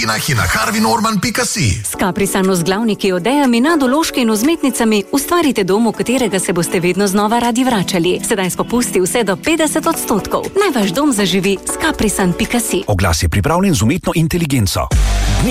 in na harvinorman.si. S Caprisano z glavniki, odejami, nadoložki in vzmetnicami ustvarite dom, v katerega se boste vedno znova radi vračali. Sedaj s popusti vse do 50%. Naj vaš dom zaživi s caprisan.si. Oglas je pripravljen z umetno inteligenco.